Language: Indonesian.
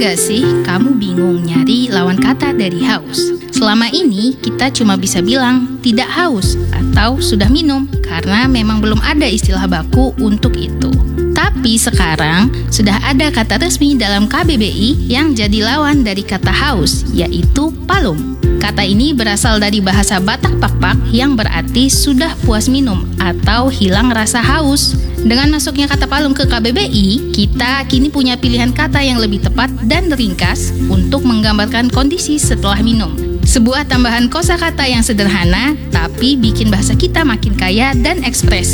nggak sih kamu bingung nyari lawan kata dari haus? Selama ini kita cuma bisa bilang tidak haus atau sudah minum karena memang belum ada istilah baku untuk itu. Tapi sekarang sudah ada kata resmi dalam KBBI yang jadi lawan dari kata haus, yaitu palum. Kata ini berasal dari bahasa Batak Pakpak yang berarti sudah puas minum atau hilang rasa haus. Dengan masuknya kata palum ke KBBI, kita kini punya pilihan kata yang lebih tepat dan ringkas untuk menggambarkan kondisi setelah minum. Sebuah tambahan kosakata yang sederhana, tapi bikin bahasa kita makin kaya dan ekspresif.